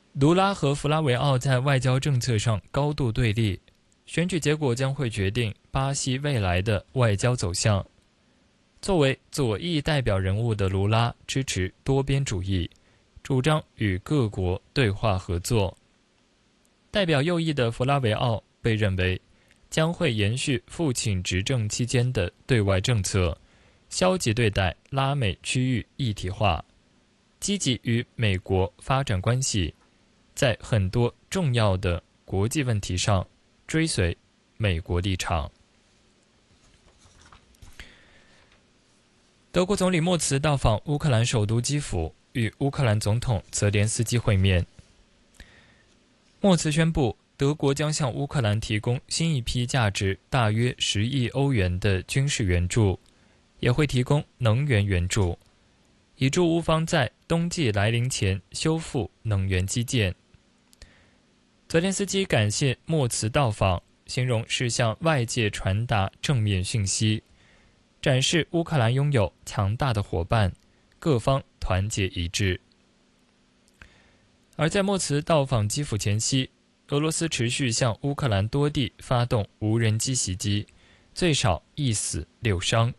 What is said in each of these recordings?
卢拉和弗拉维奥在外交政策上高度对立，选举结果将会决定巴西未来的外交走向。作为左翼代表人物的卢拉支持多边主义，主张与各国对话合作。代表右翼的弗拉维奥被认为将会延续父亲执政期间的对外政策，消极对待拉美区域一体化，积极与美国发展关系，在很多重要的国际问题上追随美国立场。德国总理默茨到访乌克兰首都基辅，与乌克兰总统泽连斯基会面。默茨宣布，德国将向乌克兰提供新一批价值大约10亿欧元的军事援助，也会提供能源援助，以助乌方在冬季来临前修复能源基建。泽连斯基感谢默茨到访，形容是向外界传达正面讯息，展示乌克兰拥有强大的伙伴，各方团结一致。而在默茨到访基辅前夕，俄罗斯持续向乌克兰多地发动无人机袭击，最少1死6伤。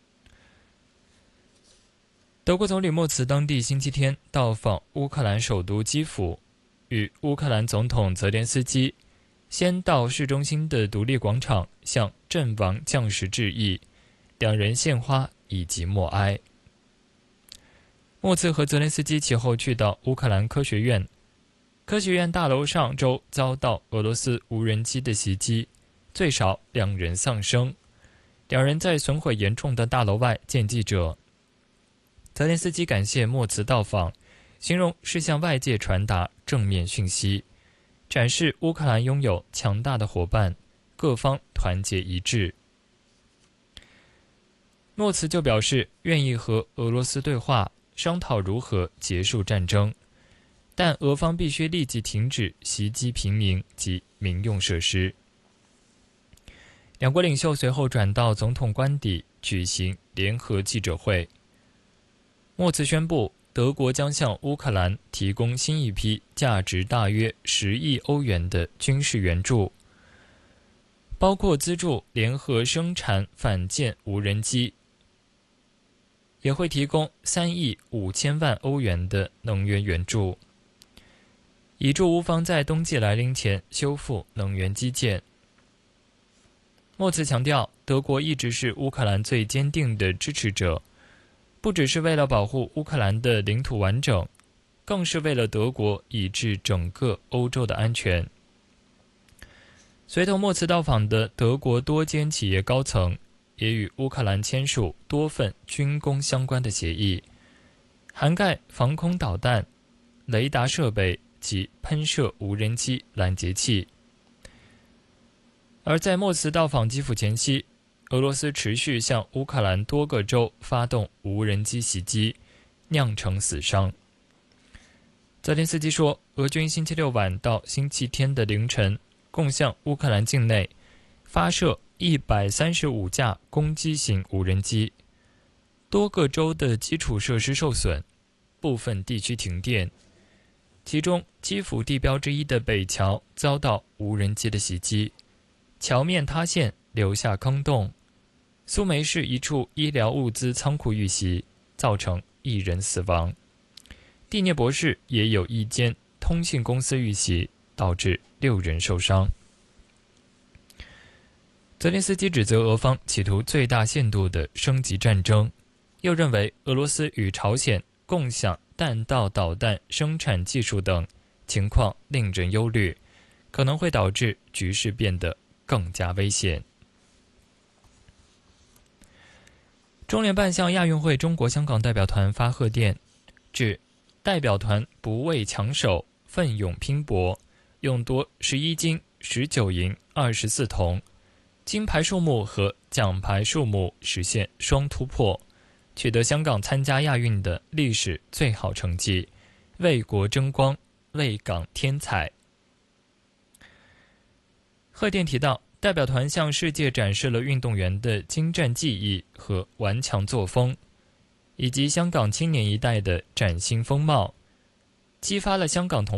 德国总理默茨当地星期天到访乌克兰首都基辅，与乌克兰总统泽连斯基先到市中心的独立广场向阵亡将士致意，两人献花以及默哀。默茨和泽连斯基其后去到乌克兰科学院，科学院大楼上周遭到俄罗斯无人机的袭击，最少2人丧生。两人在损毁严重的大楼外见记者。泽连斯基感谢默茨到访，形容是向外界传达正面讯息，展示乌克兰拥有强大的伙伴，各方团结一致。默茨就表示愿意和俄罗斯对话，商讨如何结束战争，但俄方必须立即停止袭击平民及民用设施。两国领袖随后转到总统官邸举行联合记者会。默茨宣布，德国将向乌克兰提供新一批价值大约10亿欧元的军事援助，包括资助联合生产反舰无人机，也会提供3亿5千万欧元的能源援助，以助乌方在冬季来临前修复能源基建。默茨强调，德国一直是乌克兰最坚定的支持者，不只是为了保护乌克兰的领土完整，更是为了德国以至整个欧洲的安全。随同默茨到访的德国多间企业高层也与乌克兰签署多份军工相关的协议，涵盖防空导弹、雷达设备及喷射无人机拦截器。而在默茨到访基辅前夕，俄罗斯持续向乌克兰多个州发动无人机袭击，酿成死伤。泽连斯基说，俄军星期六晚到星期天的凌晨，共向乌克兰境内发射135架攻击型无人机，多个州的基础设施受损，部分地区停电，其中基辅地标之一的北桥遭到无人机的袭击，桥面塌陷，留下坑洞。苏梅市一处医疗物资仓库遇袭，造成1人死亡。第聂伯市也有一间通信公司遇袭，导致6人受伤。泽连斯基指责俄方企图最大限度的升级战争，又认为俄罗斯与朝鲜共享弹道导弹生产技术等情况令人忧虑，可能会导致局势变得更加危险。中联办向亚运会中国香港代表团发贺电，指代表团不畏强手，奋勇拼搏，勇夺11金、19银、24铜，金牌数目和奖牌数目实现双突破，取得香港参加亚运的历史最好成绩，为国争光，为港添彩。贺电提到，代表团向世界展示了运动员的精湛技艺和顽强作风，以及香港青年一代的崭新风貌，激发了香港同